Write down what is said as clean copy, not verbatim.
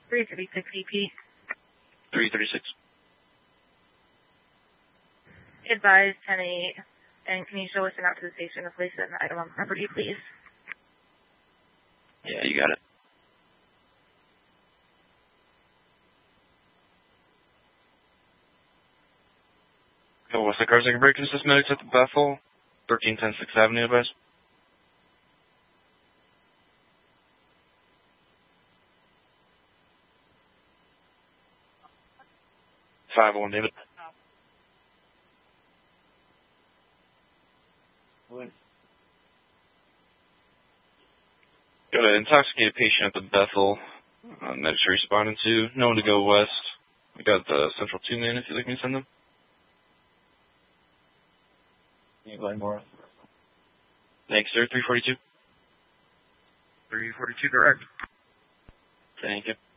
336 EP. 336. Advise 10-8. And can you show us an out to the station to place an item on property, please? Yeah, you got it. Oh, what's the cars I can break into Medics at the Bethel? 1310 6th Avenue, advice. 501, David. Got an intoxicated patient at the Bethel. Medics are responding to. No one to go west. We got the Central 2 man if you'd like me to send them. Can you go more? Thanks, sir. 342. 342, correct. Thank you.